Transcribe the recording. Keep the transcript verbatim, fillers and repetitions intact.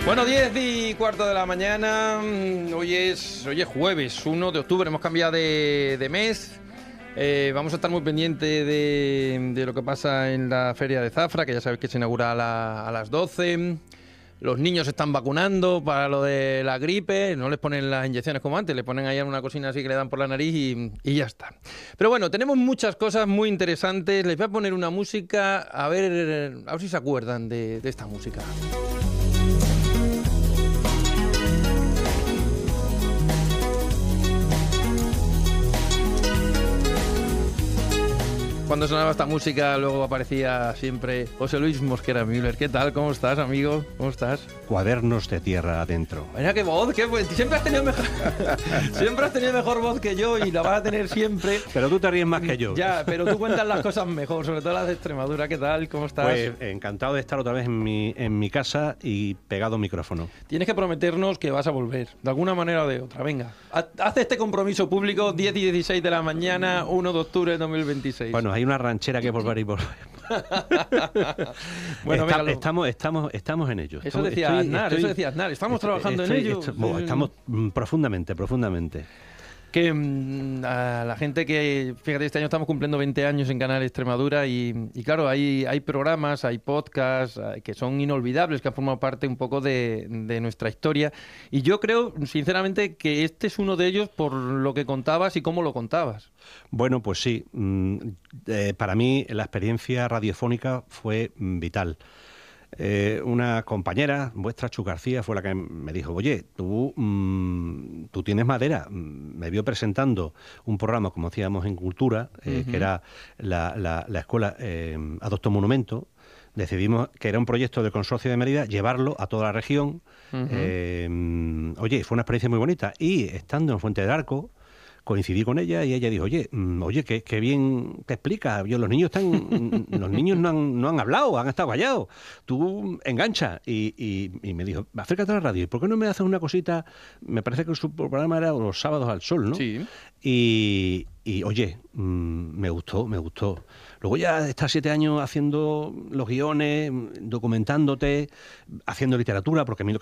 Bueno, diez y cuarto de la mañana, hoy es, hoy es jueves, uno de octubre, hemos cambiado de, de mes. Eh, vamos a estar muy pendientes de, de lo que pasa en la Feria de Zafra, que ya sabéis que se inaugura a, la, a las doce. Los niños se están vacunando para lo de la gripe, no les ponen las inyecciones como antes, le ponen ahí una cosina así que le dan por la nariz y, y ya está. Pero bueno, tenemos muchas cosas muy interesantes. Les voy a poner una música, a ver, a ver si se acuerdan de, de esta música. Cuando sonaba esta música, luego aparecía siempre José Luis Mosquera Müller. ¿Qué tal? ¿Cómo estás, amigo? ¿Cómo estás? Cuadernos de tierra adentro. Mira qué voz, qué voz. Siempre has tenido mejor, siempre has tenido mejor voz que yo y la vas a tener siempre. Pero tú te ríes más que yo. Ya, pero tú cuentas las cosas mejor, sobre todo las de Extremadura. ¿Qué tal? ¿Cómo estás? Pues encantado de estar otra vez en mi, en mi casa y pegado micrófono. Tienes que prometernos que vas a volver, de alguna manera o de otra. Venga, haz este compromiso público, diez y dieciséis de la mañana, uno de octubre de dos mil veintiséis. Bueno, hay una ranchera que volver y volver. Bueno, Está, venga, estamos, estamos, estamos en ello. Eso Estamos, decía estoy, Aznar, estoy, eso decía Aznar. Estamos estoy, trabajando estoy, en ello. Estoy, bueno, estamos mm, profundamente, profundamente. Que mmm, a la gente que, fíjate, este año estamos cumpliendo veinte años en Canal Extremadura y, y claro, hay, hay programas, hay podcasts que son inolvidables, que han formado parte un poco de, de nuestra historia. Y yo creo, sinceramente, que este es uno de ellos por lo que contabas y cómo lo contabas. Bueno, pues sí. Mm, eh, para mí la experiencia radiofónica fue mm, vital. Eh, una compañera, vuestra, Chu García, fue la que me dijo, oye, tú, mmm, tú tienes madera. Me vio presentando un programa, como hacíamos en Cultura, eh, uh-huh. que era la, la, la escuela eh, Adopto Monumento. Decidimos que era un proyecto del Consorcio de Mérida, llevarlo a toda la región. Uh-huh. Eh, oye, fue una experiencia muy bonita. Y estando en Fuente del Arco, coincidí con ella y ella dijo, oye, oye, qué, qué bien te explicas. Yo, los niños están, los niños no han, no han hablado, han estado callados. Tú engancha. Y, y, y me dijo, acércate a la radio. ¿Por qué no me haces una cosita? Me parece que su programa era los sábados al sol, ¿no? Sí. Y, y oye, mmm, me gustó, me gustó. Luego ya estás siete años haciendo los guiones, documentándote, haciendo literatura, porque a mí lo